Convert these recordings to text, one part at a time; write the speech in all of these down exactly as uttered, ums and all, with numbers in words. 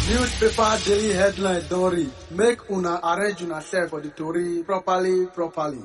Newspaper daily headline don read. Make una arrange una self for the story properly, properly.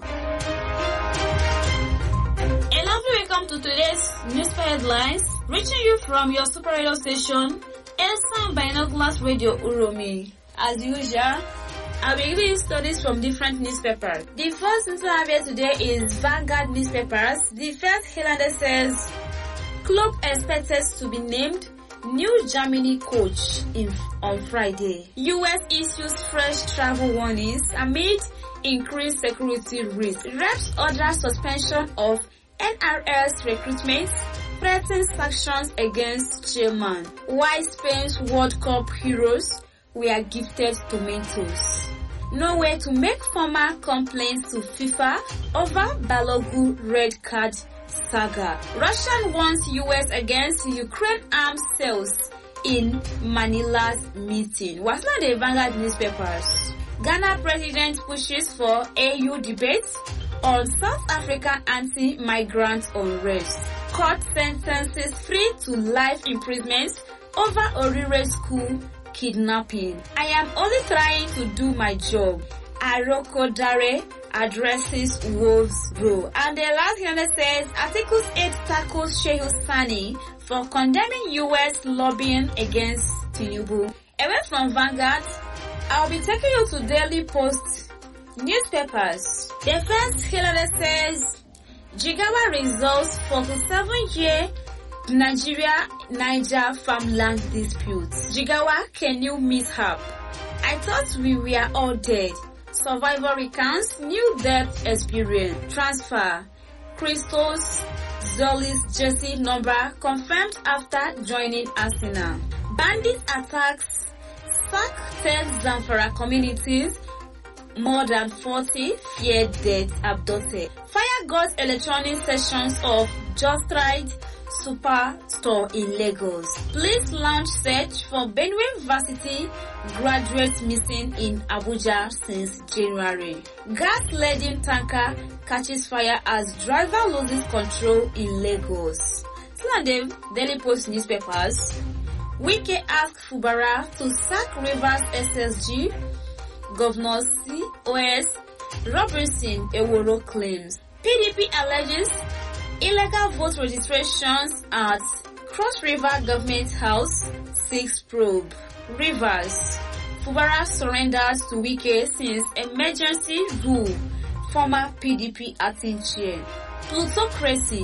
A lovely welcome to today's newspaper headlines, reaching you from your super radio station, Elsa Binoculars Radio Uromi. As usual, I'll be giving you stories from different newspapers. The first newspaper I have here today is Vanguard newspapers. The first headline says, Club expected to be named new Germany coach in, on Friday. U S issues fresh travel warnings amid increased security risk. Reps order suspension of N R S recruitment, threatens sanctions against chairman. Why Spain's World Cup heroes were gifted tomatoes. Nowhere to make formal complaints to FIFA over Balogun red card saga. Russia warns U S against Ukraine arms sales in Manila's meeting. Was not the Vanguard newspapers. Ghana president pushes for A U debates on South African anti-migrant unrest. Court sentences three to life imprisonment over Orire school kidnapping. I am only trying to do my job. Aroko Dare addresses Wolves Row. And the last headline says, Articles eight tackles Shehu Sani for condemning U S lobbying against Tinubu. Away from Vanguard, I'll be taking you to Daily Post newspapers. The first headline says, Jigawa resolves forty-seven year Nigeria-Niger farmland dispute. Jigawa Kenyu mishap. I thought we were all dead. Survivor recounts new death experience. Transfer. Christos Zoli's jersey number confirmed after joining Arsenal. Bandit attacks sack ten Zamfara communities. More than forty feared dead abducted. Fire God's electronic sessions of Just Right Superstore in Lagos. Police launch search for Benue Varsity graduates missing in Abuja since January. Gas-laden tanker catches fire as driver loses control in Lagos. Still on the Daily Post newspapers, Wike asks Fubara to sack Rivers S S G. Governor C O S Robinson Eworo claims. P D P alleges illegal vote registrations at Cross River Government House, six probe. Rivers. Fubara surrenders to Wike since emergency rule. Former P D P acting chair. Plutocracy.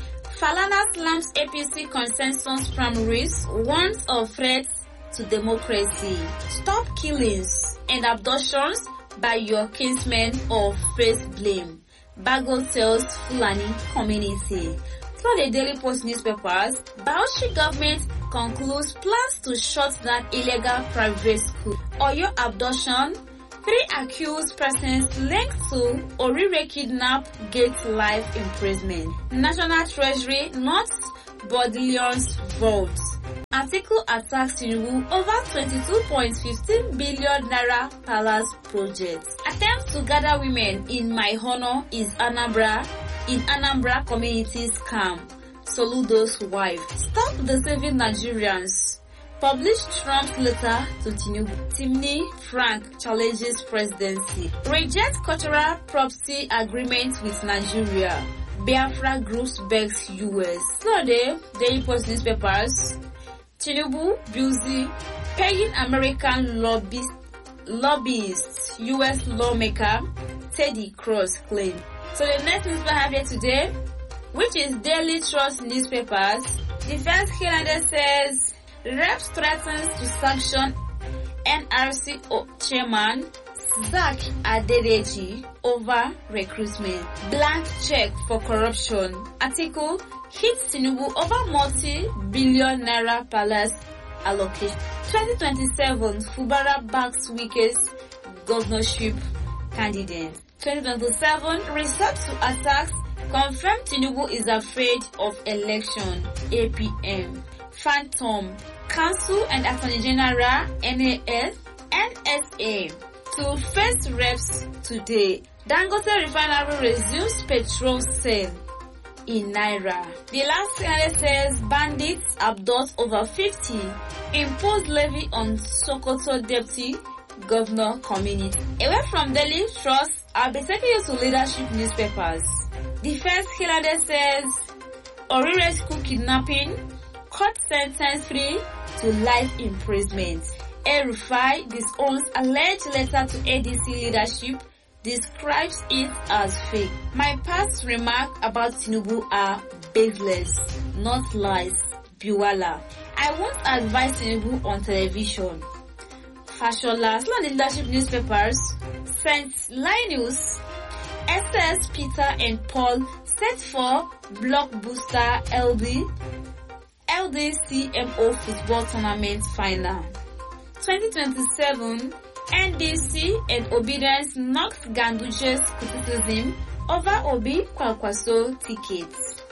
Falana slams A P C consensus primaries, warns of threats to democracy. Stop killings and abductions by your kinsmen or face blame. Bago tells Fulani community. Through the Daily Post newspapers, Bauchi government concludes plans to shut down illegal private school. Oyo abduction, three accused persons linked to Orire kidnap get life imprisonment. National Treasury not Bodillion's vault. Article attacks Tinubu over twenty-two point one five billion naira palace project. Attempt to gather women in my honor is Anambra in Anambra community scam. Soludo's wife. Stop deceiving Nigerians. Publish Trump's letter to Tinubu. Timni Frank challenges presidency. Reject cultural property agreement with Nigeria. Biafra groups begs U S. So the Daily Post newspapers. Tinubu busy paying American lobbyist, lobbyists, U S lawmaker Teddy Cross claim. So the next newspaper I have here today, which is Daily Trust newspapers. The first headline says, Reps threatens to sanction N R C chairman Zach Adedeji over recruitment. Blank check for corruption. Article hits Tinubu over multi-billion naira palace allocation. twenty twenty-seven, Fubara backs Wike's governorship candidate. twenty twenty-seven, resorts to attacks confirm Tinubu is afraid of election. A P M. Phantom. Council and Attorney General N A S, N S A to face reps today. Dangote refinery resumes petrol sale. in naira. The last headline says bandits abduct over fifty, impose levy on Sokoto deputy governor community. Away from Daily Trust, I'll be taking you to leadership newspapers. The first headline says Orire school kidnapping, court sentence free to life imprisonment. El-Rufai disowns alleged letter to A D C leadership, describes it as fake. My past remarks about Tinubu are baseless, not lies. Biwala. I won't advise Tinubu on television. Fashola, still on the leadership newspapers. Saint Linus, S S Peter and Paul set for blockbuster L D L D C M O football tournament final. twenty twenty-seven, N D C and Obedience knocked Ganduje's criticism over Obi Kwakwaso tickets.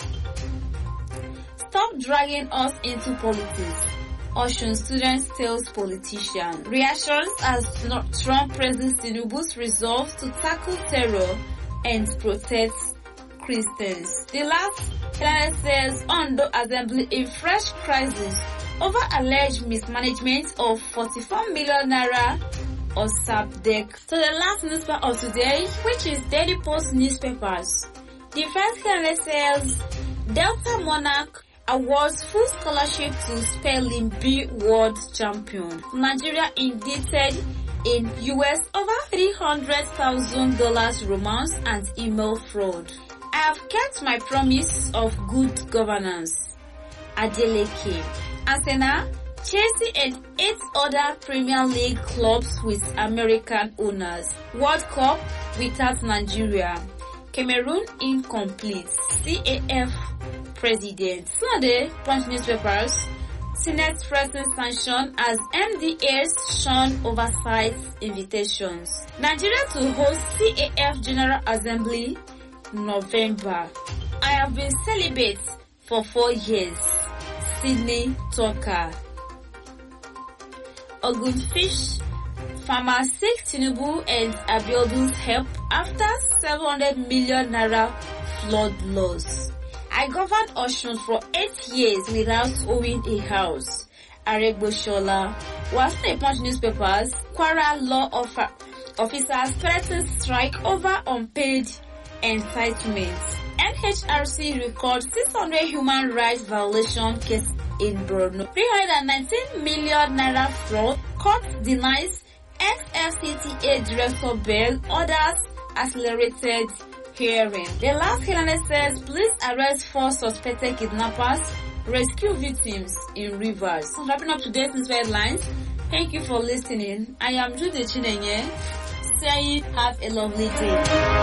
Stop dragging us into politics. Osun students tells politician. Reactions as Trump praises Tinubu's resolve to tackle terror and protect Christians. The last headline says Ondo Assembly in fresh crisis over alleged mismanagement of forty-four million naira or S A P D E C. So the last newspaper of today, which is Daily Post newspapers. The first headline says Delta Monarch awards full scholarship to Spelling Bee World Champion. Nigeria indicted in U S over three hundred thousand dollars romance and email fraud. I have kept my promise of good governance. Adeleke. Arsenal, Chelsea and eight other Premier League clubs with American owners. World Cup without Nigeria. Cameroon incomplete. C A F President. Sunday, Punch newspapers. Senate pressing sanction as M D As shun oversight invitations. Nigeria to host C A F General Assembly November. I have been celibate for four years. Sydney Tucker. Ogunfish farmer seeks Tinubu and Abiodun's help after seven hundred million naira flood loss. I governed Osun for eight years without owning a house. Aregbesola. Was in Punch newspapers. Kwara law offer, officers threaten strike over unpaid entitlements. N H R C records six hundred human rights violation case in Borno. three hundred nineteen million naira fraud. Court denies ex-F C T A director bail. Orders accelerated hearing. The last headline says police arrest four suspected kidnappers, rescue victims in rivers. So wrapping up today's news headlines. Thank you for listening. I am Jude Chinenye saying have a lovely day.